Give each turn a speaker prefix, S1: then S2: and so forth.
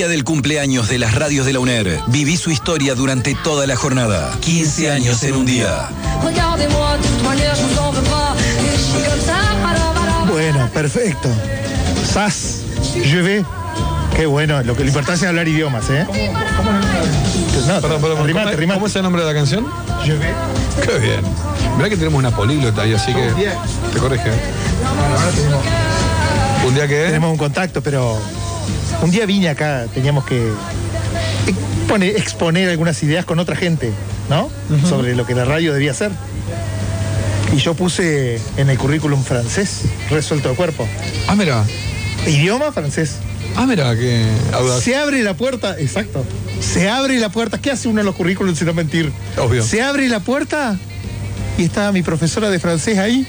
S1: día del cumpleaños de las radios de la UNER, viví su historia durante toda la jornada. 15 años en un día.
S2: Bueno, perfecto. Sas, je vais. Qué bueno, lo importante es hablar idiomas, ¿eh?
S3: Perdón,
S2: rimate.
S3: ¿Cómo es el nombre de la canción?
S2: Je vais.
S3: Qué bien. Mirá que tenemos una políglota ahí, así que te corrige.
S2: Ahora tenemos...
S3: ¿Un día qué?
S2: Tenemos un contacto, pero un día vine acá, teníamos que exponer algunas ideas con otra gente, ¿no? Sobre lo que la radio debía hacer. Y yo puse en el currículum francés, resuelto de cuerpo.
S3: Ah, mira.
S2: Idioma francés.
S3: Ah, mira, que audaz.
S2: Se abre la puerta, exacto. Se abre la puerta. ¿Qué hace uno en los currículums si no mentir?
S3: Obvio.
S2: Se abre la puerta y estaba mi profesora de francés ahí.